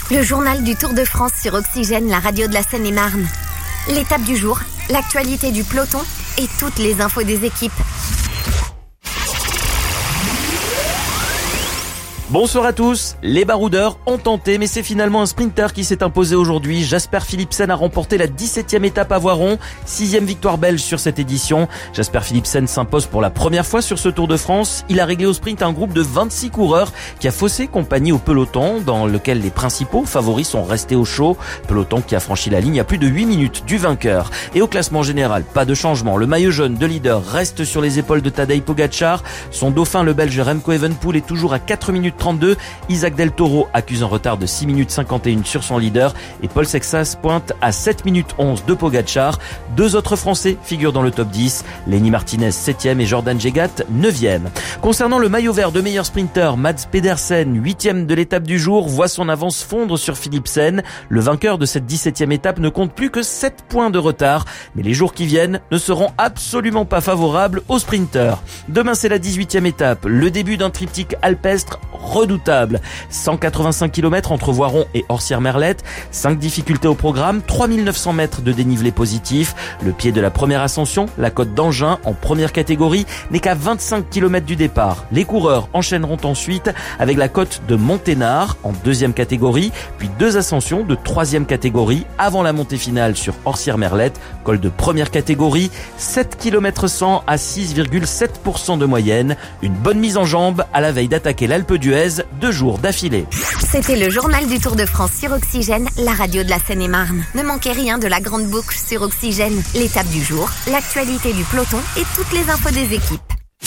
Le journal du Tour de France sur Oxygène, la radio de la Seine-et-Marne. L'étape du jour, l'actualité du peloton et toutes les infos des équipes. Bonsoir à tous. Les baroudeurs ont tenté, mais c'est finalement un sprinter qui s'est imposé aujourd'hui. Jasper Philipsen a remporté la 17e étape à Voiron, 6e victoire belge sur cette édition. Jasper Philipsen s'impose pour la première fois sur ce Tour de France. Il a réglé au sprint un groupe de 26 coureurs qui a faussé compagnie au peloton, dans lequel les principaux favoris sont restés au chaud. Peloton qui a franchi la ligne à plus de 8 minutes du vainqueur. Et au classement général, pas de changement. Le maillot jaune de leader reste sur les épaules de Tadej Pogačar. Son dauphin, le belge Remco Evenepoel, est toujours à 4 minutes 32. Isaac Del Toro accuse un retard de 6 minutes 51 sur son leader et Paul Sexas pointe à 7 minutes 11 de Pogačar. Deux autres Français figurent dans le top 10, Lenny Martinez 7e et Jordan Jegat 9e. Concernant le maillot vert de meilleur sprinter, Mads Pedersen 8e de l'étape du jour voit son avance fondre sur Philipsen. Le vainqueur de cette 17e étape ne compte plus que 7 points de retard, mais les jours qui viennent ne seront absolument pas favorables aux sprinters. Demain c'est la 18e étape, le début d'un triptyque alpestre redoutable. 185 km entre Voiron et Orsières-Merlette, 5 difficultés au programme, 3900 mètres de dénivelé positif. Le pied de la première ascension, la côte d'Angin en première catégorie, n'est qu'à 25 km du départ. Les coureurs enchaîneront ensuite avec la côte de Monténard en deuxième catégorie, puis 2 ascensions de troisième catégorie avant la montée finale sur Orsières-Merlette, col de première catégorie, 7 km 100 à 6,7% de moyenne. Une bonne mise en jambe à la veille d'attaquer l'Alpe d'Huez 2 jours d'affilée. C'était le journal du Tour de France sur Oxygène, la radio de la Seine-et-Marne. Ne manquez rien de la grande boucle sur Oxygène, l'étape du jour, l'actualité du peloton et toutes les infos des équipes.